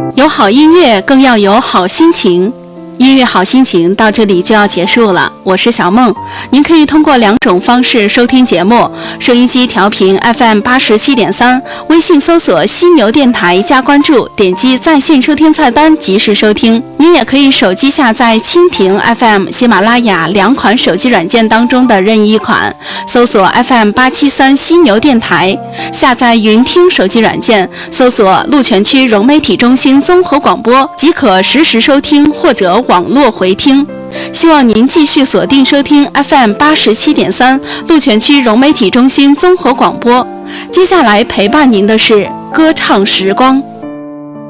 有好音乐，更要有好心情。音乐好心情到这里就要结束了，我是小梦。您可以通过2种方式收听节目：收音机调频 FM87.3，微信搜索犀牛电台加关注，点击在线收听菜单及时收听。您也可以手机下载蜻蜓 FM、喜马拉雅2款手机软件当中的任意一款，搜索 FM873犀牛电台，下载云听手机软件，搜索鹿泉区融媒体中心综合广播，即可实时收听或者网络回听。希望您继续锁定收听 FM87.3 鹿泉区融媒体中心综合广播。接下来陪伴您的是歌唱时光。